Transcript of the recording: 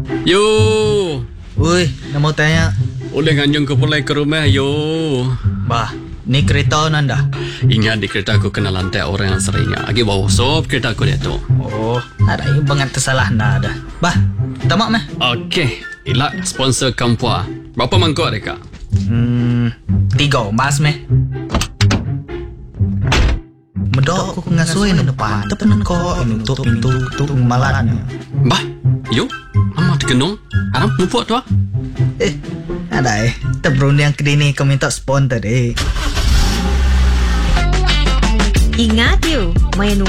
Yo, Ui, nak mau tanya. boleh nganyung ke pulai ke rumah, yo. Bah, ni kereta nanda. Ingat di kereta aku kena lantai orang yang sering. Agi bawa sop kereta aku dia tu. Oh, ada yang banget tersalah nada. Bah, tamak meh. Okey, ilak sponsor Kampua. Berapa mangkuk mereka? 3 mas meh. Medok aku ngasui na depan. Tepen ko inutup pintu tu malatnya. Bah, yo. Amat dikenung. Aram mumpuk tu. Ada terberunding ke dini kau minta sponsor deh. Ingat you, menu